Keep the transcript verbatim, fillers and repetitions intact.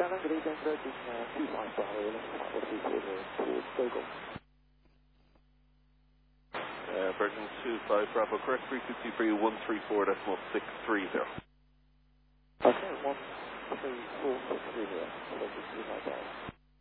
Shannon, good evening, Virgin uh, two five Bravo, Alpha three quarter towards Dogle. Uh, Virgin two five Bravo, correct frequency for you, one three four point six three zero. Okay, one three four six zero, Virgin two five Bravo.